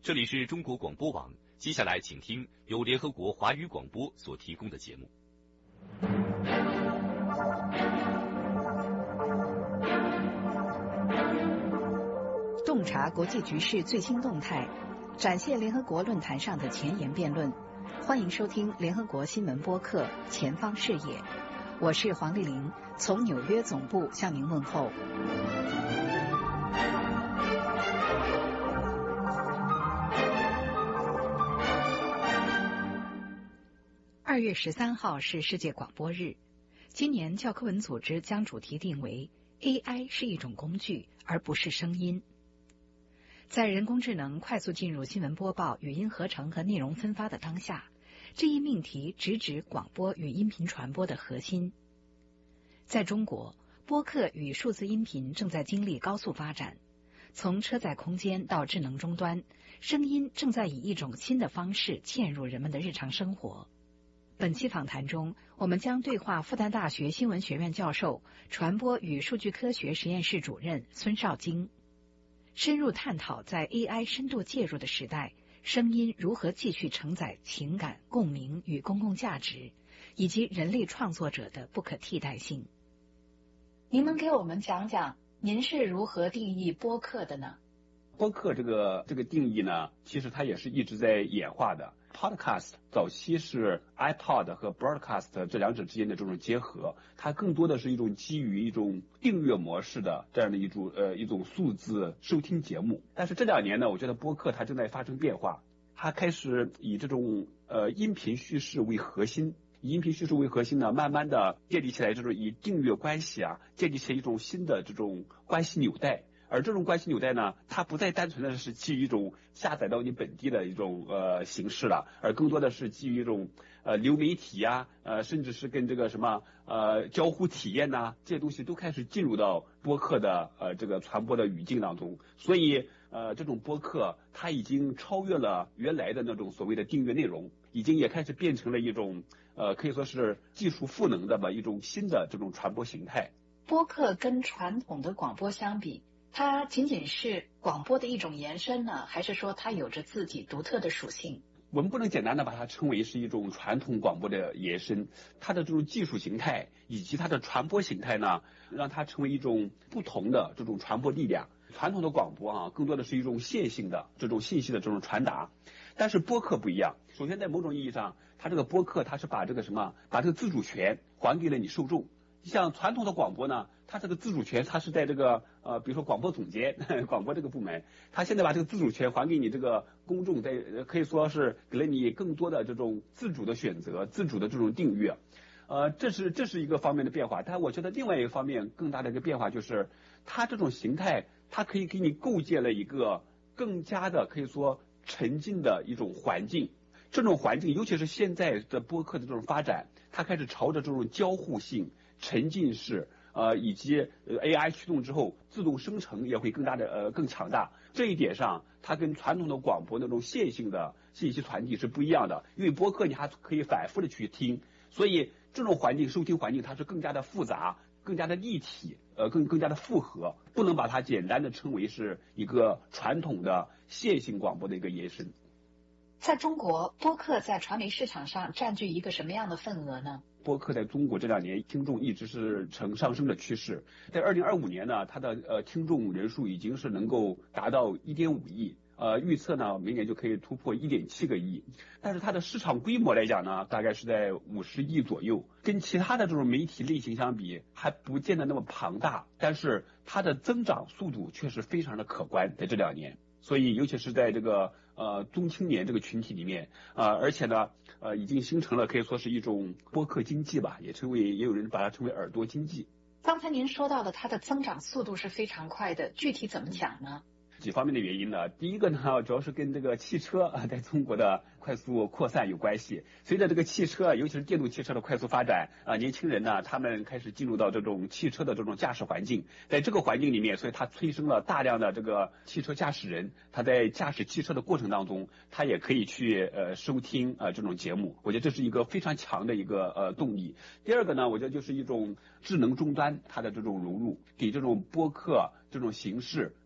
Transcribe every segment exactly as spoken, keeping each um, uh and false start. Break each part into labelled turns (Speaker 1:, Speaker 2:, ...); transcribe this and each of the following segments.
Speaker 1: 这里是中国广播网，接下来请听由联合国华语广播所提供的节目。
Speaker 2: 洞察国际局势最新动态，展现联合国论坛上的前沿辩论。欢迎收听联合国新闻播客《前方视野》，我是黄丽玲，从纽约总部向您问候。二月十三号是世界广播日，今年教科文组织将主题定为 A I 是一种工具，而不是声音。在人工智能快速进入新闻播报、语音合成和内容分发的当下，这一命题直指广播与音频传播的核心。在中国，播客与数字音频正在经历高速发展，从车载空间到智能终端，声音正在以一种新的方式嵌入人们的日常生活。本期访谈中，我们将对话复旦大学新闻学院教授、传播与数据科学实验室主任孙绍京，深入探讨在 A I 深度介入的时代，声音如何继续承载情感、共鸣与公共价值，以及人类创作者的不可替代性。您能给我们讲讲您是如何定义播客的呢？
Speaker 3: 播客这个这个定义呢，其实它也是一直在演化的。Podcast 早期是 iPod 和 Broadcast 这两者之间的这种结合，它更多的是一种基于一种订阅模式的这样的一种呃一种数字收听节目。但是这两年呢，我觉得播客它正在发生变化，它开始以这种呃音频叙事为核心。以音频叙事为核心呢，慢慢的建立起来这种以订阅关系啊，建立起来一种新的这种关系纽带。而这种关系纽带呢，它不再单纯的是基于一种下载到你本地的一种呃形式了，而更多的是基于一种呃流媒体啊，呃甚至是跟这个什么呃交互体验呐、啊，这些东西都开始进入到播客的呃这个传播的语境当中。所以呃这种播客它已经超越了原来的那种所谓的订阅内容，已经也开始变成了一种呃可以说是技术赋能的吧一种新的这种传播形态。
Speaker 2: 播客跟传统的广播相比，它仅仅是广播的一种延伸呢，还是说它有着自己独特的属性？
Speaker 3: 我们不能简单的把它称为是一种传统广播的延伸，它的这种技术形态以及它的传播形态呢，让它成为一种不同的这种传播力量。传统的广播啊，更多的是一种线性的这种信息的这种传达，但是播客不一样。首先在某种意义上，它这个播客它是把这个什么，把这个自主权还给了你受众。像传统的广播呢，它这个自主权它是在这个呃比如说广播总监广播这个部门，它现在把这个自主权还给你这个公众，在可以说是给了你更多的这种自主的选择，自主的这种订阅。呃这是这是一个方面的变化。但我觉得另外一个方面更大的一个变化就是它这种形态，它可以给你构建了一个更加的可以说沉浸的一种环境。这种环境尤其是现在的播客的这种发展，它开始朝着这种交互性、沉浸式呃以及 A I 驱动之后自动生成也会更大的呃更强大。这一点上它跟传统的广播那种线性的信息传递是不一样的，因为播客你还可以反复的去听，所以这种环境收听环境它是更加的复杂，更加的立体，呃更更加的复合，不能把它简单的称为是一个传统的线性广播的一个延伸。
Speaker 2: 在中国，播客在传媒市场上占据一个什么样的份额呢？
Speaker 3: 播客在中国这两年听众一直是呈上升的趋势，在二零二五年呢，它的呃听众人数已经是能够达到一点五亿，呃预测呢明年就可以突破一点七个亿，但是它的市场规模来讲呢，大概是在五十亿左右，跟其他的这种媒体类型相比还不见得那么庞大，但是它的增长速度却是非常的可观，在这两年。所以尤其是在这个呃中青年这个群体里面啊、呃，而且呢呃已经形成了可以说是一种播客经济吧，也称为也有人把它称为耳朵经济。
Speaker 2: 刚才您说到的它的增长速度是非常快的，具体怎么讲呢？
Speaker 3: 几方面的原因呢？第一个呢，主要是跟这个汽车啊在中国的快速扩散有关系。随着这个汽车，尤其是电动汽车的快速发展啊，年轻人呢，他们开始进入到这种汽车的这种驾驶环境，在这个环境里面，所以它催生了大量的这个汽车驾驶人，他在驾驶汽车的过程当中，他也可以去呃收听呃这种节目。我觉得这是一个非常强的一个呃动力。第二个呢，我觉得就是一种智能终端它的这种融入，给这种播客这种形式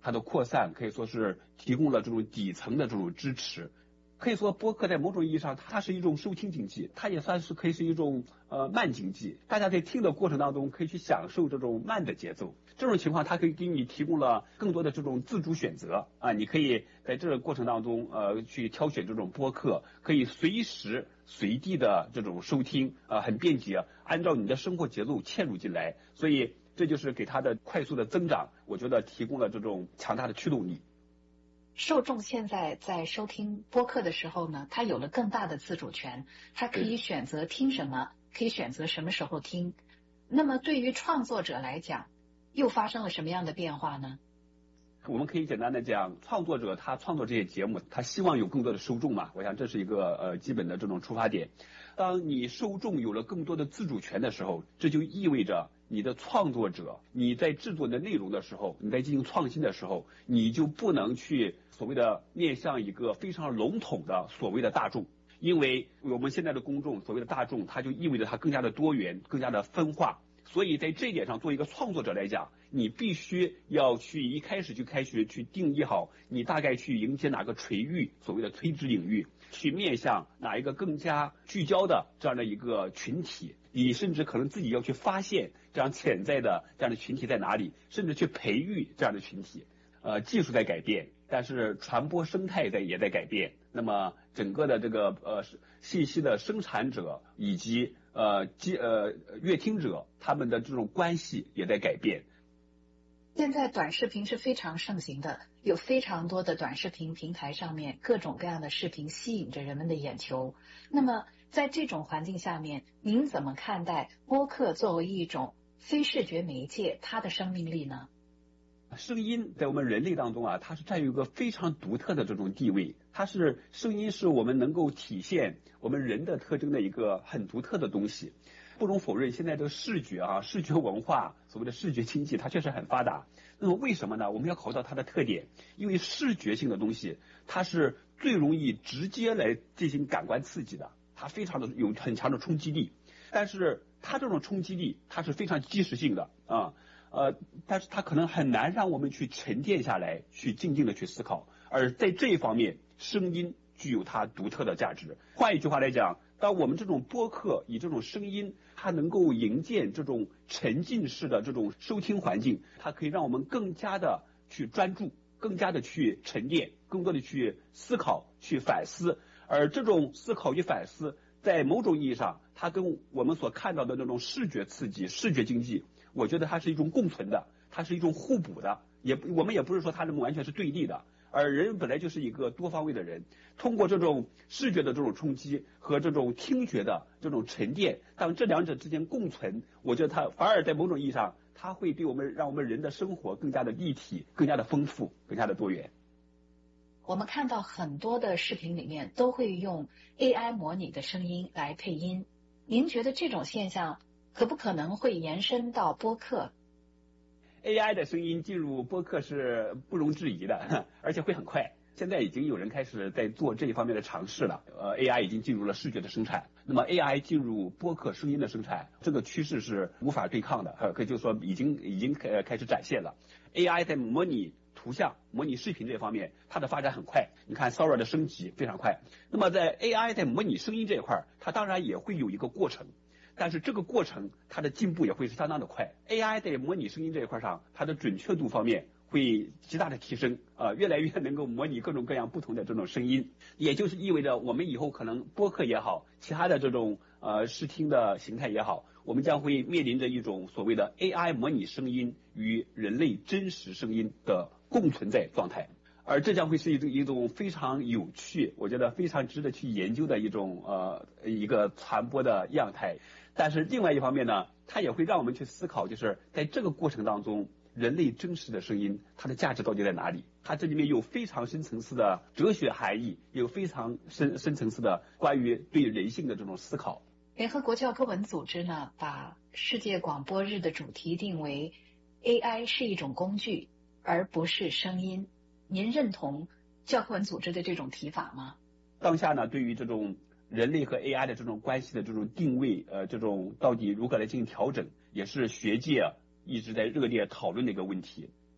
Speaker 3: 它的扩散可以说是提供了这种底层的这种支持。可以说播客在某种意义上它是一种收听经济，它也算是可以是一种呃慢经济，大家在听的过程当中可以去享受这种慢的节奏。这种情况它可以给你提供了更多的这种自主选择啊，你可以在这个过程当中呃去挑选这种播客，可以随时随地的这种收听啊，很便捷，按照你的生活节奏嵌入进来，所以这就是给它的快速的增长，我觉得提供了这种强大的驱动力。
Speaker 2: 受众现在在收听播客的时候呢，他有了更大的自主权，他可以选择听什么，可以选择什么时候听。那么对于创作者来讲，又发生了什么样的变化呢？
Speaker 3: 我们可以简单的讲，创作者他创作这些节目，他希望有更多的受众嘛，我想这是一个呃基本的这种出发点。当你受众有了更多的自主权的时候，这就意味着你的创作者，你在制作你的内容的时候，你在进行创新的时候，你就不能去所谓的面向一个非常笼统的所谓的大众，因为我们现在的公众所谓的大众，它就意味着它更加的多元，更加的分化。所以在这一点上，作为一个创作者来讲，你必须要去一开始就开始去定义好，你大概去迎接哪个垂域，所谓的垂直领域，去面向哪一个更加聚焦的这样的一个群体，你甚至可能自己要去发现这样潜在的这样的群体在哪里，甚至去培育这样的群体。呃，技术在改变，但是传播生态在也在改变。那么整个的这个呃信息的生产者以及呃接呃阅听者他们的这种关系也在改变。
Speaker 2: 现在短视频是非常盛行的，有非常多的短视频平台上面各种各样的视频吸引着人们的眼球。那么在这种环境下面，您怎么看待播客作为一种非视觉媒介它的生命力呢？
Speaker 3: 声音在我们人类当中啊，它是占有一个非常独特的这种地位，它是声音是我们能够体现我们人的特征的一个很独特的东西。不容否认，现在这个视觉啊，视觉文化，所谓的视觉经济，它确实很发达。那么为什么呢？我们要考虑到它的特点，因为视觉性的东西，它是最容易直接来进行感官刺激的，它非常的有很强的冲击力。但是它这种冲击力，它是非常即时性的啊。呃，但是它可能很难让我们去沉淀下来，去静静的去思考。而在这一方面，声音具有它独特的价值。换一句话来讲，当我们这种播客以这种声音，它能够营建这种沉浸式的这种收听环境，它可以让我们更加的去专注，更加的去沉淀，更多的去思考、去反思。而这种思考与反思，在某种意义上，它跟我们所看到的那种视觉刺激、视觉经济，我觉得它是一种共存的，它是一种互补的，也我们也不是说它们完全是对立的。而人本来就是一个多方位的人，通过这种视觉的这种冲击和这种听觉的这种沉淀，当这两者之间共存，我觉得它反而在某种意义上，它会对我们让我们人的生活更加的立体、更加的丰富、更加的多元。
Speaker 2: 我们看到很多的视频里面都会用 A I 模拟的声音来配音，您觉得这种现象可不可能会延伸到播客
Speaker 3: ？A I 的声音进入播客是不容置疑的，而且会很快。现在已经有人开始在做这一方面的尝试了。呃 ，A I 已经进入了视觉的生产，那么 A I 进入播客声音的生产，这个趋势是无法对抗的，呃，可以就说已经已经开开始展现了。A I 在模拟图像、模拟视频这方面，它的发展很快。你看 Sora 的升级非常快。那么在 A I 在模拟声音这一块，它当然也会有一个过程。但是这个过程它的进步也会是相当的快。A I 在模拟声音这一块上，它的准确度方面会极大的提升，呃，越来越能够模拟各种各样不同的这种声音，也就是意味着我们以后可能播客也好，其他的这种呃视听的形态也好，我们将会面临着一种所谓的 A I 模拟声音与人类真实声音的共存在状态。而这将会是一种一种非常有趣，我觉得非常值得去研究的一种呃一个传播的样态。但是另外一方面呢，它也会让我们去思考，就是在这个过程当中，人类真实的声音它的价值到底在哪里？它这里面有非常深层次的哲学含义，有非常深深层次的关于对人性的这种思考。
Speaker 2: 联合国教科文组织呢，把世界广播日的主题定为 A I 是一种工具，而不是声音。您认同教科文组织的这种提法吗？
Speaker 3: 当下呢，对于这种人类和 A I 的这种关系的这种定位，呃，这种到底如何来进行调整，也是学界一直在热烈讨论的一个问题。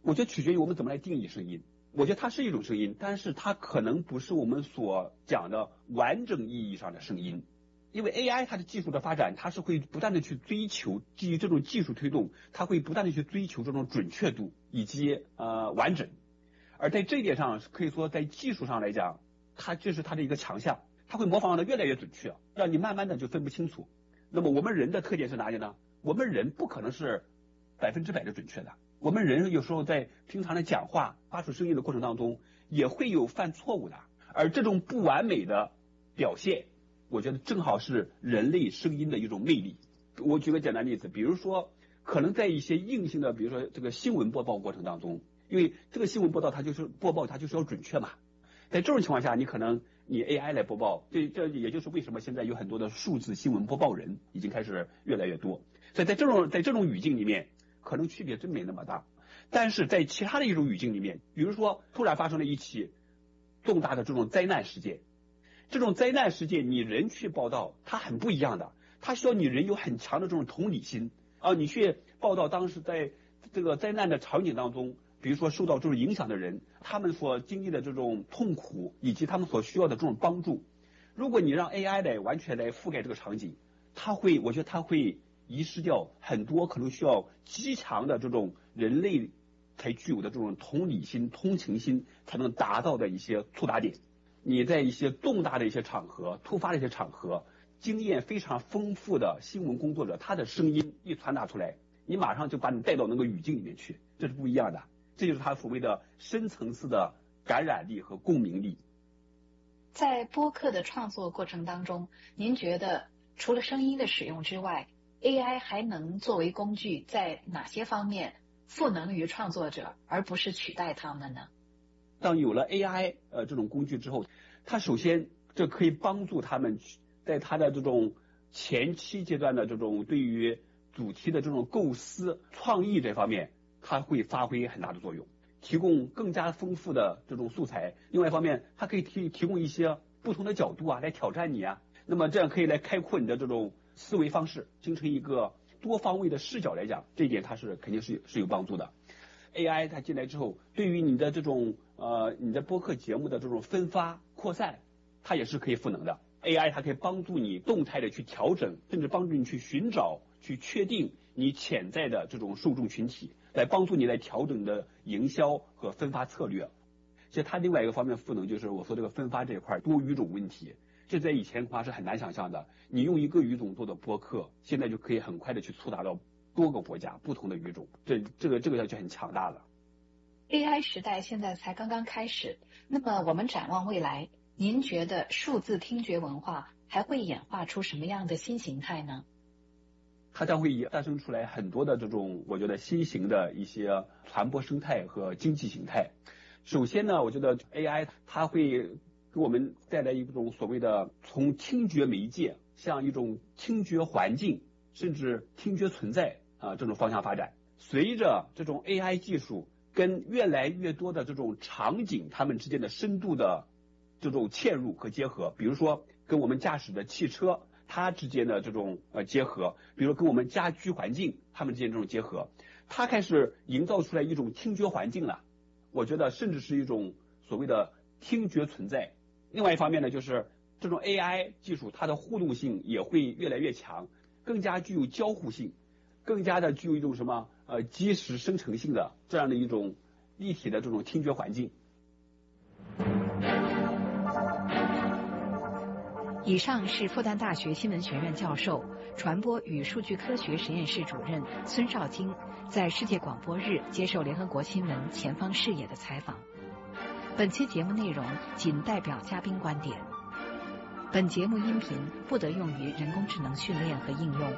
Speaker 3: 我觉得取决于我们怎么来定义声音。我觉得它是一种声音，但是它可能不是我们所讲的完整意义上的声音。因为 A I 它的技术的发展，它是会不断的去追求，基于这种技术推动，它会不断的去追求这种准确度以及呃完整。而在这一点上，可以说在技术上来讲，它这是它的一个强项，它会模仿的越来越准确，让你慢慢的就分不清楚。那么我们人的特点是哪里呢？我们人不可能是百分之百的准确的，我们人有时候在平常的讲话发出声音的过程当中，也会有犯错误的，而这种不完美的表现，我觉得正好是人类声音的一种魅力。我举个简单例子，比如说可能在一些硬性的，比如说这个新闻播报过程当中，因为这个新闻播报它就是播报，它就是要准确嘛。在这种情况下，你可能你 A I 来播报，这这也就是为什么现在有很多的数字新闻播报人已经开始越来越多。所以在这种在这种语境里面，可能区别真没那么大。但是在其他的一种语境里面，比如说突然发生了一起重大的这种灾难事件，这种灾难事件你人去报道，它很不一样的，它需要你人有很强的这种同理心啊，你去报道当时在这个灾难的场景当中，比如说受到这种影响的人，他们所经历的这种痛苦以及他们所需要的这种帮助。如果你让 A I 来完全来覆盖这个场景，它会，我觉得它会遗失掉很多可能需要极强的这种人类才具有的这种同理心、同情心才能达到的一些触达点。你在一些重大的一些场合、突发的一些场合，经验非常丰富的新闻工作者，他的声音一传达出来，你马上就把你带到那个语境里面去，这是不一样的。这就是他所谓的深层次的感染力和共鸣力。
Speaker 2: 在播客的创作过程当中，您觉得除了声音的使用之外， A I 还能作为工具在哪些方面赋能于创作者，而不是取代他们呢？
Speaker 3: 当有了 A I 呃这种工具之后，它首先这可以帮助他们在他的这种前期阶段的这种对于主题的这种构思、创意这方面，它会发挥很大的作用，提供更加丰富的这种素材。另外一方面，它可以提提供一些不同的角度啊，来挑战你啊。那么这样可以来开阔你的这种思维方式，形成一个多方位的视角来讲，这一点它是肯定是是有帮助的。A I 它进来之后，对于你的这种呃你的播客节目的这种分发扩散，它也是可以赋能的。A I 它可以帮助你动态的去调整，甚至帮助你去寻找、去确定你潜在的这种受众群体，来帮助你来调整你的营销和分发策略。其实它另外一个方面赋能就是我说这个分发这一块多语种问题，这在以前恐怕是很难想象的。你用一个语种做的播客，现在就可以很快的去触达到多个国家不同的语种，这这个这个就很强大了。
Speaker 2: A I 时代现在才刚刚开始，那么我们展望未来，您觉得数字听觉文化还会演化出什么样的新形态呢？
Speaker 3: 它将会诞生出来很多的这种我觉得新型的一些传播生态和经济形态。首先呢，我觉得 A I 它会给我们带来一种所谓的从听觉媒介向一种听觉环境甚至听觉存在啊这种方向发展。随着这种 A I 技术跟越来越多的这种场景它们之间的深度的这种嵌入和结合，比如说跟我们驾驶的汽车它之间的这种呃结合，比如跟我们家居环境它们之间这种结合，它开始营造出来一种听觉环境了。我觉得甚至是一种所谓的听觉存在。另外一方面呢，就是这种 A I 技术它的互动性也会越来越强，更加具有交互性，更加的具有一种什么呃即时生成性的这样的一种立体的这种听觉环境。
Speaker 2: 以上是复旦大学新闻学院教授、传播与数据科学实验室主任孙绍京在世界广播日接受联合国新闻前方视野的采访。本期节目内容仅代表嘉宾观点，本节目音频不得用于人工智能训练和应用。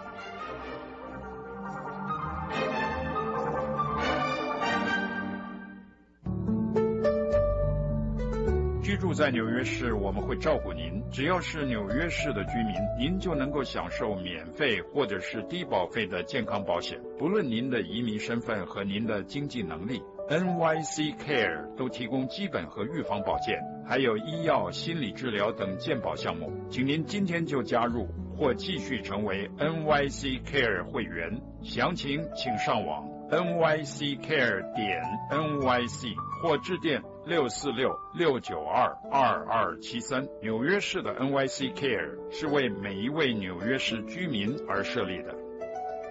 Speaker 4: 居住在纽约市，我们会照顾您。只要是纽约市的居民，您就能够享受免费或者是低保费的健康保险，不论您的移民身份和您的经济能力。N Y C Care 都提供基本和预防保健，还有医药、心理治疗等健保项目。请您今天就加入或继续成为 N Y C Care 会员，详情请上网 N Y C care 点 N Y C 或致电六四六六九二二二七三。纽约市的 N Y C Care 是为每一位纽约市居民而设立的。